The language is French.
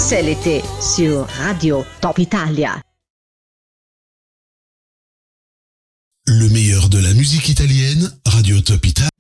C'est l'été sur Radio Top Italia. Le meilleur de la musique italienne, Radio Top Italia.